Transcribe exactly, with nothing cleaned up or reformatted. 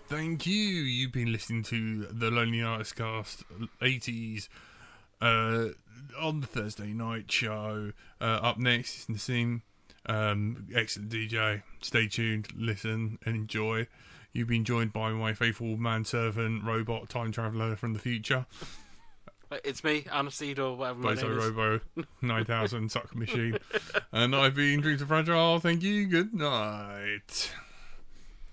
Thank you. You've been listening to the Lonely Artist Cast eighties uh, on the Thursday night show. Uh, up next is Nassim. Um, excellent D J. Stay tuned, listen, and enjoy. You've been joined by my faithful manservant, robot, time traveller from the future. It's me, Aniseed, or whatever my Bozo name is. Robo nine thousand Suck Machine. And I've been Dreams of Fragile. Thank you. Good night.